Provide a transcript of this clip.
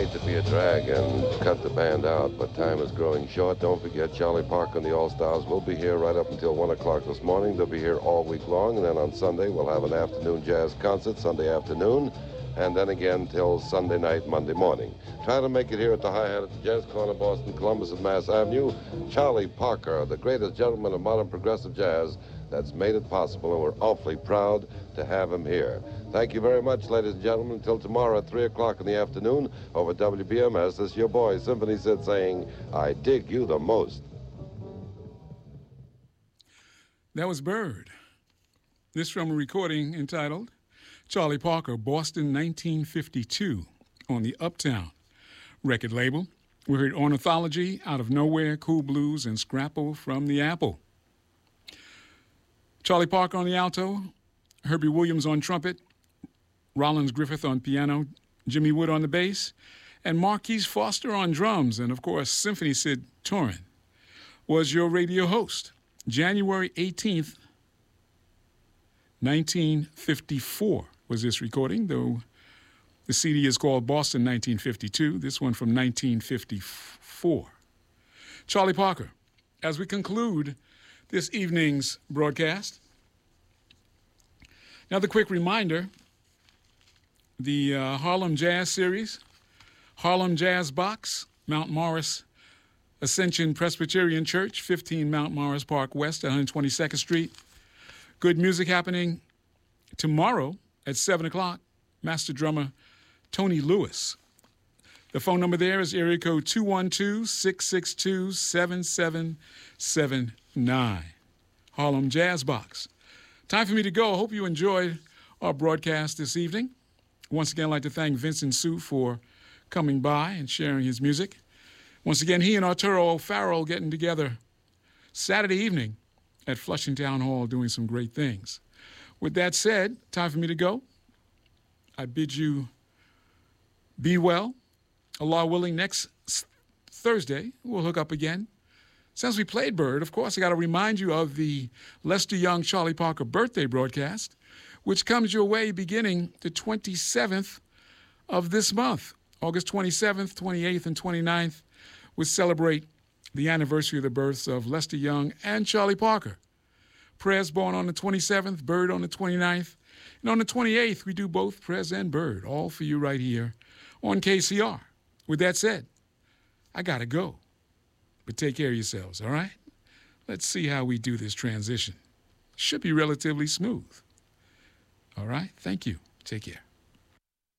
hate to be a drag and cut the band out, but time is growing short. Don't forget, Charlie Parker and the All-Stars will be here right up until 1 o'clock this morning. They'll be here all week long, and then on Sunday we'll have an afternoon jazz concert, Sunday afternoon, and then again till Sunday night, Monday morning. Try to make it here at the Hi-Hat at the Jazz Corner, Boston, Columbus, and Mass Avenue. Charlie Parker, the greatest gentleman of modern progressive jazz, that's made it possible, and we're awfully proud to have him here. Thank you very much, ladies and gentlemen. Until tomorrow at 3 o'clock in the afternoon over WBMS, this is your boy, Symphony Sid, saying, I dig you the most. That was Bird. This from a recording entitled Charlie Parker, Boston, 1952, on the Uptown record label. We heard Ornithology, Out of Nowhere, Cool Blues, and Scrapple from the Apple. Charlie Parker on the alto, Herbie Williams on trumpet, Rollins Griffith on piano, Jimmy Wood on the bass, and Marquise Foster on drums, and of course, Symphony Sid Turin was your radio host. January 18th, 1954 was this recording, though the CD is called Boston 1952, this one from 1954. Charlie Parker, as we conclude this evening's broadcast. Now, the quick reminder, the Harlem Jazz Series, Harlem Jazz Box, Mount Morris Ascension Presbyterian Church, 15 Mount Morris Park West at 122nd Street. Good music happening tomorrow at 7 o'clock. Master drummer Tony Lewis. The phone number there is area code 212-662-7779. Harlem Jazz Box. Time for me to go. I hope you enjoyed our broadcast this evening. Once again, I'd like to thank Vincent Sue for coming by and sharing his music. Once again, he and Arturo O'Farrell getting together Saturday evening at Flushing Town Hall doing some great things. With that said, time for me to go. I bid you be well. Allah willing, next Thursday, we'll hook up again. Since we played Bird, of course, I got to remind you of the Lester Young Charlie Parker birthday broadcast, which comes your way beginning the 27th of this month. August 27th, 28th, and 29th, we'll celebrate the anniversary of the births of Lester Young and Charlie Parker. Prez born on the 27th, Bird on the 29th, and on the 28th, we do both Prez and Bird, all for you right here on KCR. With that said, I got to go. But take care of yourselves, all right? Let's see how we do this transition. Should be relatively smooth. All right? Thank you. Take care.